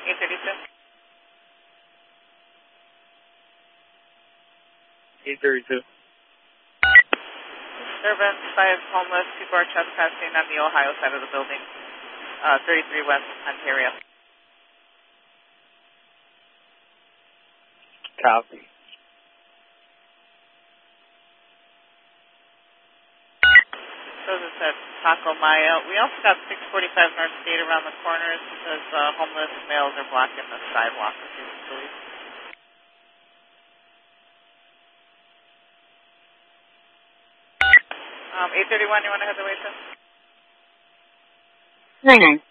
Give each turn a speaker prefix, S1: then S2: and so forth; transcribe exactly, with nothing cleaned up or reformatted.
S1: eight thirty-two.
S2: eight thirty-two.
S1: Disturbance, five homeless, people are trespassing on the Ohio side of the building, uh, thirty-three West Ontario.
S2: Copy.
S1: Shows us at Taco Maya. We also got six forty-five North State around the corners. It says uh, homeless males are blocking the sidewalk. Please. Um, eight thirty-one, you want to head the way to?
S3: nine nine.